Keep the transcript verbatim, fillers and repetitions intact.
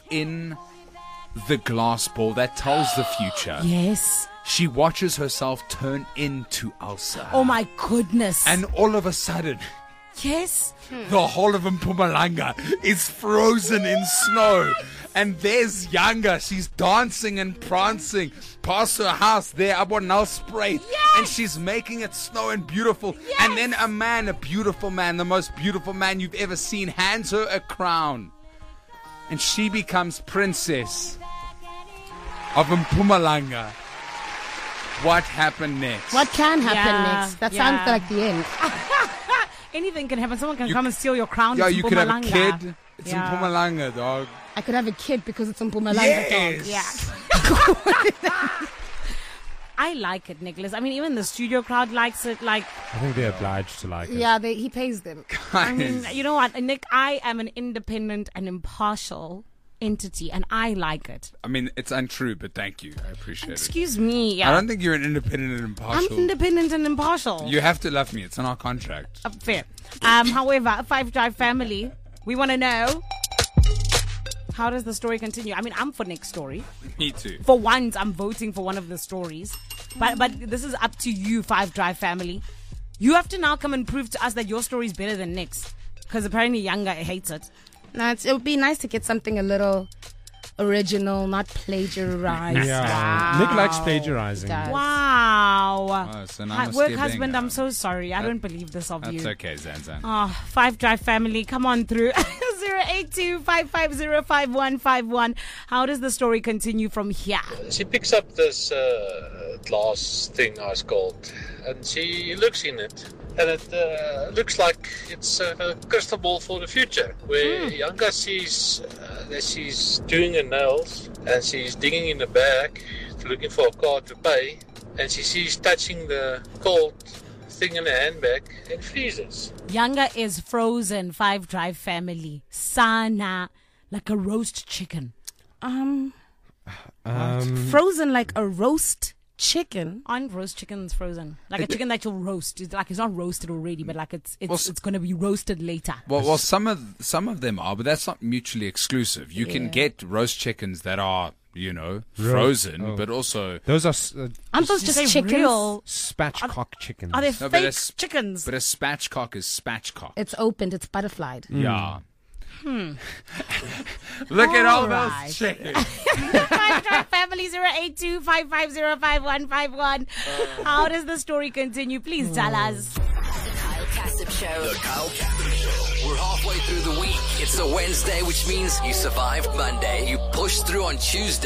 in the glass ball that tells the future. Yes. She watches herself turn into Elsa. Oh my goodness. And all of a sudden, yes. the whole of Mpumalanga is frozen in snow. And there's Yanga. She's dancing and prancing past her house there, Abonal Spruit. Yes. And she's making it snow and beautiful. Yes. And then a man, a beautiful man, the most beautiful man you've ever seen, hands her a crown. And she becomes princess of Mpumalanga. What happened next? What can happen Yeah, next? That yeah. sounds like the end. Anything can happen. Someone can You- come and steal your crown. Yeah, It's you could have a Mpumalanga. kid. It's Yeah. in Mpumalanga, dog. I could have a kid because it's in Mpumalanga. Yes. Yeah. I like it, Nicholas. I mean, even the studio crowd likes it. Like, I think they're obliged to like it. Yeah, they, he pays them. I mean, you know what, Nick? I am an independent and impartial entity, and I like it. I mean, it's untrue, but thank you. I appreciate it. Excuse me. I don't think you're an independent and I'm impartial. independent and impartial. You have to love me. It's in our contract. Uh, fair. Um, however, Five Drive family, we want to know, how does the story continue? I mean, I'm for Nick's story. Me too. For once, I'm voting for one of the stories. But but this is up to you, Five Drive family. You have to now come and prove to us that your story is better than Nick's. Because apparently Younger hates it. No, it's, it would be nice to get something a little original, not plagiarized. Yeah. Wow. Nick likes plagiarizing. Does. Wow. Oh, so now Hi- I'm Work skipping. husband, I'm Um, so sorry. I that- don't believe this of you. That's okay, Zanzan. Oh, Five Drive family, come on through. zero eight two, five five zero, five one five one. How does the story continue from here? She picks up this uh, glass thing, I was called, and she looks in it. And it uh, looks like it's a crystal ball for the future, where Mm. Yanga sees uh, that she's doing her nails, and she's digging in the bag, looking for a card to pay, and she sees touching the cold thing in the handbag and freezes. Younger is frozen, Five Drive family. Sana, like a roast chicken. Um, Um, frozen like a roast chicken. Aren't roast chickens frozen? Like a chicken that you'll roast. It's like it's not roasted already, but like it's it's, Well, s- it's going to be roasted later. Well, well, some of some of them are, but that's not mutually exclusive. You can get roast chickens that are, you know, Ro- frozen, oh. but also, those are s- uh, Aren't those Did you just say chickens? real? spatchcock chickens. Are they No, but fake it's- chickens? but a spatchcock is spatchcock. It's opened, it's butterflied. Yeah. Look at all Alright. those chickens. Five Drive family, zero eight two, five five zero, five one five one. How does the story continue? Please tell us. The Kyle Kassim Show. The Kyle Kassim Show. We're halfway through the week. It's a Wednesday, which means you survived Monday. You pushed through on Tuesday.